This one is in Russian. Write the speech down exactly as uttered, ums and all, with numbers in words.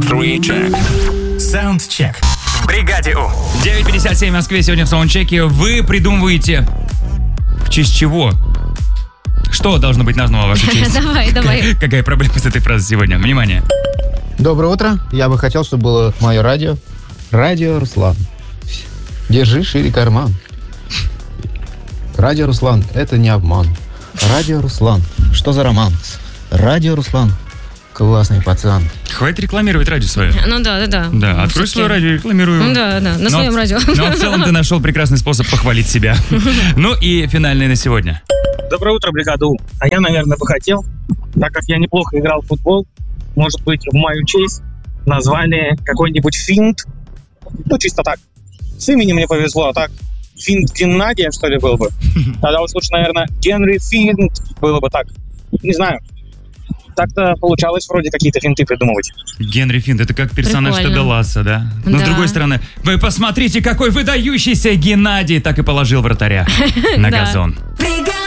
Three check. Soundcheck. В бригаде У. девять пятьдесят семь в Москве. Сегодня в саундчеке вы придумываете в честь чего? Что должно быть названо в вашей честь? Давай, давай. Какая проблема с этой фразой сегодня? Внимание. Доброе утро. Я бы хотел, чтобы было мое радио. Радио Руслан. Держи шире карман. Радио Руслан, это не обман. Радио Руслан, что за роман? Радио Руслан, классный пацан. Хватит рекламировать радио свое. Ну да, да, да. Да, Ну, открой все-таки. свое радио, рекламирую. Да, да, на Но- своем радио. Но в целом ты нашел прекрасный способ похвалить себя. Ну и финальный на сегодня. Доброе утро, бригада У. А я, наверное, бы хотел, так как я неплохо играл в футбол, может быть, в мою честь назвали какой-нибудь финт. Ну, чисто так. С именем мне повезло, а так финт Геннадия, что ли, был бы. Тогда уж лучше, наверное, Генри Финт было бы так. Не знаю. Так-то получалось вроде какие-то финты придумывать. Генри Финт, это как персонаж Прикольно. Теда Ласса, да? Но с Да. другой стороны, вы посмотрите, какой выдающийся Геннадий так и положил вратаря на Да. газон.